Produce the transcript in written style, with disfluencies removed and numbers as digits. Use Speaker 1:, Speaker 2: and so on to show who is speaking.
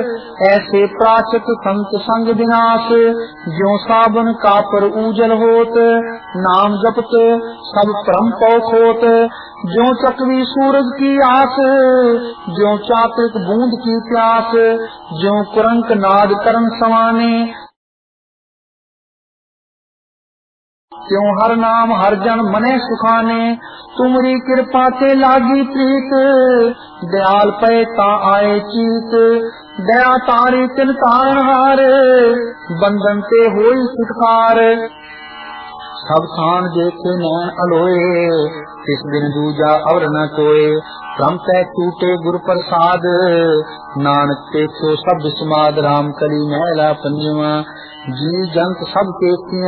Speaker 1: ऐसे प्राचक संत संग विनाश, ज्यों साबन कापर ऊजल होत, नाम जपते सब परम पौख होत। ज्यों चकवी सूरज की आस, ज्यों चातक बूंद की प्यास, ज्यों कुरंक नाद करन समाने, त्यों हर नाम हर जन मने सुखाने। तुमरी कृपा ते लागी प्रीत, दयाल पे ता आए चीत, दया तारी तिन तारण हार, बंधन ते होई छुटकार। सब खान देखे नैन अलोए, किस दिन दूजा और न कोय, भ्रम तय टूटे गुरु प्रसाद, नानक ते तो सब समाद। राम कली मैला पंजवा, जी जंत सब के